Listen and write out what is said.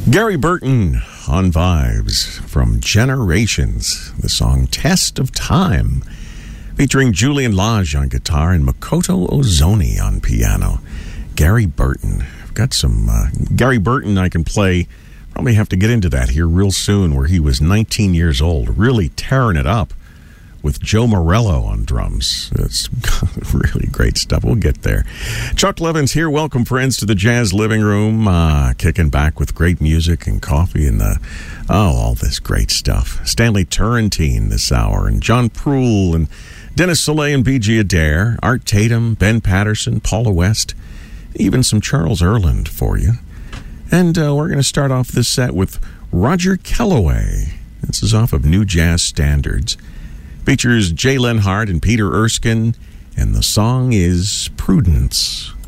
Gary Burton on Vibes from Generations, the song Test of Time, featuring Julian Lage on guitar and Makoto Ozoni on piano. Gary Burton. I've got some Gary Burton I can play. Probably have to get into that here real soon, where he was 19 years old, really tearing it up with Joe Morello on drums. It's really great stuff. We'll get there. Chuck Levins here. Welcome, friends, to the Jazz Living Room. Kicking back with great music and coffee and all this great stuff. Stanley Turrentine this hour, and John Proulx, and Dennis Soleil and B.G. Adair, Art Tatum, Ben Patterson, Paula West, even some Charles Earland for you. And we're going to start off this set with Roger Kellaway. This is off of New Jazz Standards. Features Jay Lenhart and Peter Erskine, and the song is Prudence.